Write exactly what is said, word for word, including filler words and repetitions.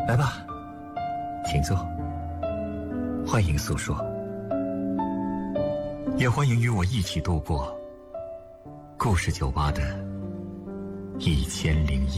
来吧，请坐，欢迎诉说，也欢迎与我一起度过故事酒吧的一千零一